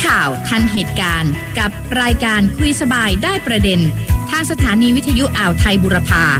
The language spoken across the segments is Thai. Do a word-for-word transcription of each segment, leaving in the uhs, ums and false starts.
ข่าวทันเหตุการณ์กับรายการคุยสบายได้ประเด็นทางสถานีวิทยุอ่าวไทยบุรพา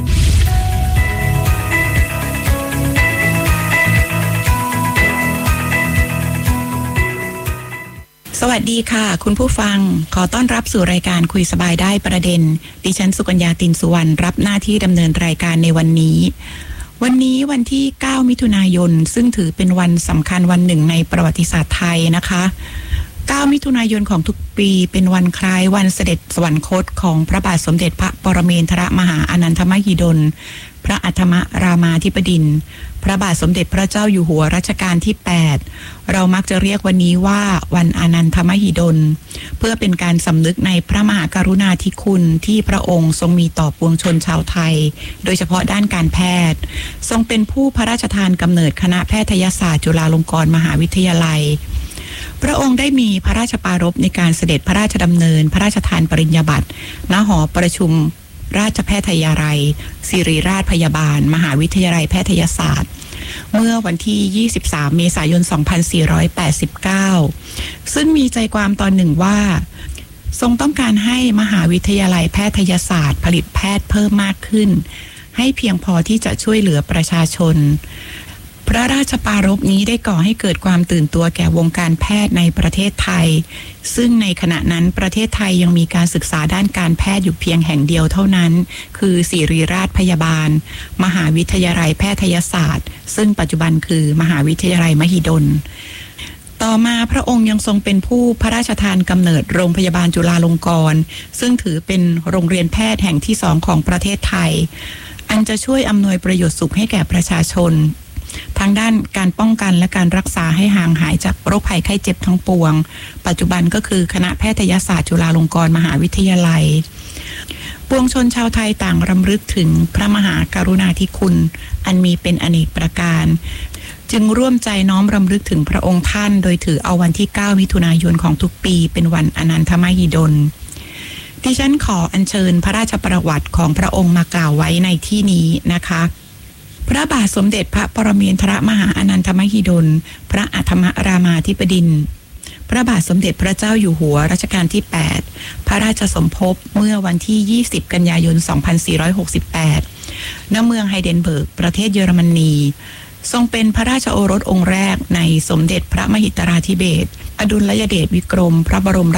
สวัสดีค่ะคุณผู้ฟังขอต้อนรับสู่รายการคุยสบายได้ประเด็นดิฉันสุกัญญาตินสุวรรณรับหน้าที่ดำเนินรายการในวันนี้วันนี้วันที่เก้ามิถุนายนซึ่งถือเป็นวันสำคัญวันหนึ่งในประวัติศาสตร์ไทยนะคะเก้ามิถุนายนของทุกปีเป็นวันคล้ายวันเสด็จสวรรคตของพระบาทสมเด็จพระปรเมนทรมหาอนันทมหิดลพระอัฏฐมรามาธิบดินทร์พระบาทสมเด็จพระเจ้าอยู่หัวรัชกาลที่แปดเรามักจะเรียกวันนี้ว่าวันอนันทมหิดลเพื่อเป็นการสำนึกในพระมหากรุณาธิคุณที่พระองค์ทรงมีต่อปวงชนชาวไทยโดยเฉพาะด้านการแพทย์ทรงเป็นผู้พระราชทานกำเนิดคณะแพทยศาสตร์จุฬาลงกรณ์มหาวิทยาลัยพระองค์ได้มีพระราชปรารภในการเสด็จพระราชดำเนินพระราชทานปริญญาบัตรณหอประชุมราชแพทยาลัยศิริราชพยาบาลมหาวิทยาลัยแพทยศาสตร์เมื่อวันที่ยี่สิบสามเมษายนสองพันสี่ร้อยแปดสิบเก้าซึ่งมีใจความตอนหนึ่งว่าทรงต้องการให้มหาวิทยาลัยแพทยศาสตร์ผลิตแพทย์เพิ่มมากขึ้นให้เพียงพอที่จะช่วยเหลือประชาชนพระราชปรารภนี้ได้ก่อให้เกิดความตื่นตัวแก่วงการแพทย์ในประเทศไทยซึ่งในขณะนั้นประเทศไทยยังมีการศึกษาด้านการแพทย์อยู่เพียงแห่งเดียวเท่านั้นคือศิริราชพยาบาลมหาวิทยาลัยแพทยศาสตร์ซึ่งปัจจุบันคือมหาวิทยาลัยมหิดลต่อมาพระองค์ยังทรงเป็นผู้พระราชทานกำเนิดโรงพยาบาลจุฬาลงกรณ์ซึ่งถือเป็นโรงเรียนแพทย์แห่งที่สองของประเทศไทยอันจะช่วยอำนวยประโยชน์สุขให้แก่ประชาชนทางด้านการป้องกันและการรักษาให้ห่างหายจากโรคภัยไข้เจ็บทั้งปวงปัจจุบันก็คือคณะแพทยศาสตร์จุฬาลงกรณ์มหาวิทยาลัยปวงชนชาวไทยต่างรำลึกถึงพระมหากรุณาธิคุณอันมีเป็นอเนกประการจึงร่วมใจน้อมรำลึกถึงพระองค์ท่านโดยถือเอาวันที่เก้ามิถุนายนของทุกปีเป็นวันอนันทมหิดลดิฉันขออัญเชิญพระราชประวัติของพระองค์มากล่าวไว้ในที่นี้นะคะพระบาทสมเด็จพระปรเมนทรมหาอนันทมหิดลพระอัฏฐมรามาธิบดินทร์พระบาทสมเด็จพระเจ้าอยู่หัวรัชกาลที่แปดพระราชสมภพเมื่อวันที่ยี่สิบกันยายนสองพันสี่ร้อยหกสิบแปดณเมืองไฮเดนเบิร์กประเทศเยอรมนีทรงเป็นพระราชโอรสองค์แรกในสมเด็จพระมหิตราธิเบศรอดุลยเดชวิกรมพระบรม